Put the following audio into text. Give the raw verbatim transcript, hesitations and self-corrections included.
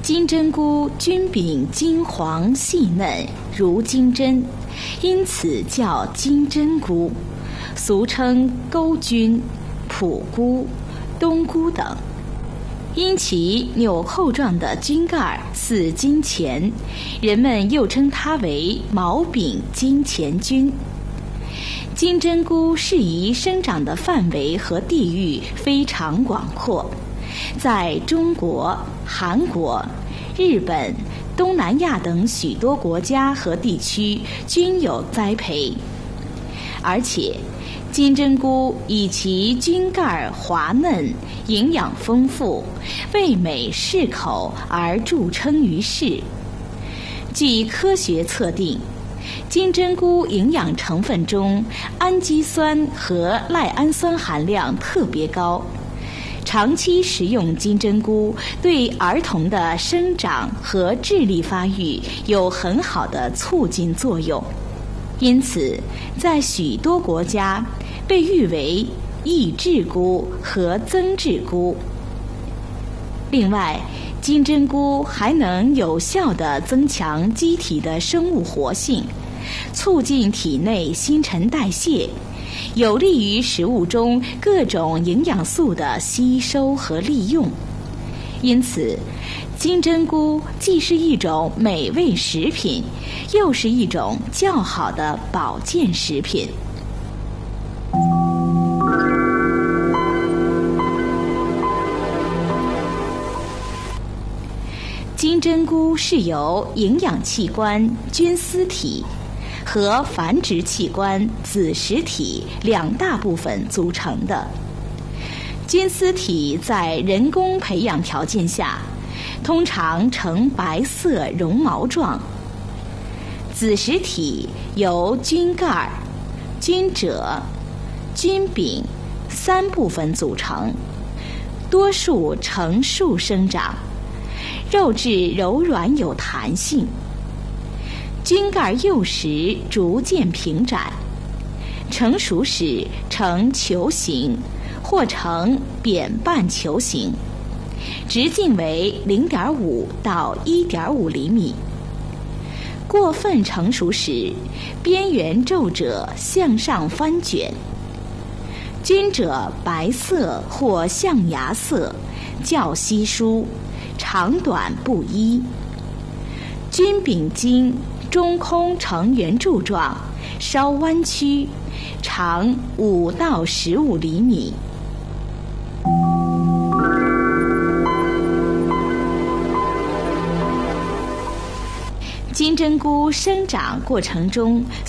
金针菇菌柄金黄细嫩，如金针，因此叫金针菇，俗称钩菌、蒲菇、冬菇等。因其纽扣状的菌盖似金钱，人们又称它为毛柄金钱菌。金针菇适宜生长的范围和地域非常广阔，在中国、韩国、日本、东南亚等许多国家和地区均有栽培。而且金针菇以其菌盖滑嫩、营养丰富、味美适口而著称于世。据科学测定，金针菇营养成分中氨基酸和赖氨酸含量特别高，长期食用金针菇对儿童的生长和智力发育有很好的促进作用，因此在许多国家被誉为益智菇和增智菇。另外，金针菇还能有效地增强机体的生物活性，促进体内新陈代谢，有利于食物中各种营养素的吸收和利用。因此，金针菇既是一种美味食品，又是一种较好的保健食品。金针菇是由营养器官菌丝体和繁殖器官子实体两大部分组成的。菌丝体在人工培养条件下，通常呈白色绒毛状。子实体由菌盖、菌褶、菌柄三部分组成，多数呈树生长，肉质柔软有弹性。菌盖幼时逐渐平展，成熟时呈球形或呈扁半球形，直径为 零点五到一点五厘米。过分成熟时，边缘皱褶向上翻卷，菌褶白色或象牙色，较稀疏，长短不一。菌柄茎中空呈圆柱状，稍弯曲，长五到十五厘米。金针菇生长过程中